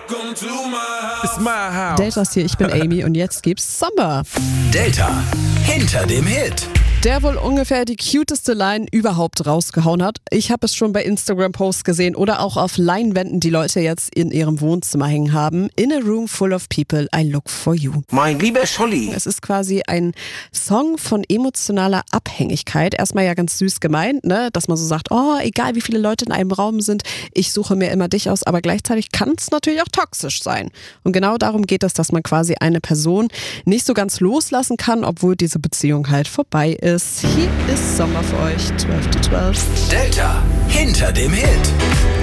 It's my house. Deltas hier, ich bin Amy und jetzt gibt's Summer. Delta hinter dem Hit. Der wohl ungefähr die cuteste Line überhaupt rausgehauen hat. Ich habe es schon bei Instagram-Posts gesehen oder auch auf Leinwänden, die Leute jetzt in ihrem Wohnzimmer hängen haben. In a room full of people, I look for you. Mein lieber Scholli. Es ist quasi ein Song von emotionaler Abhängigkeit. Erstmal ja ganz süß gemeint, ne? Dass man so sagt, oh, egal wie viele Leute in einem Raum sind, ich suche mir immer dich aus. Aber gleichzeitig kann es natürlich auch toxisch sein. Und genau darum geht es, dass man quasi eine Person nicht so ganz loslassen kann, obwohl diese Beziehung halt vorbei ist. Hier ist Sommer für euch, 12 to 12. Delta hinter dem Hit.